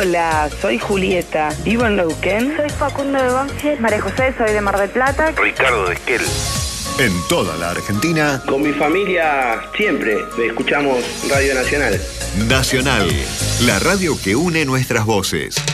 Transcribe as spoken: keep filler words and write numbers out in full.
Hola, soy Julieta, vivo en Neuquén. Soy Facundo de Banfield. María José, soy de Mar del Plata. Ricardo de Esquel. En toda la Argentina. Con mi familia siempre escuchamos Radio Nacional. Nacional, la radio que une nuestras voces.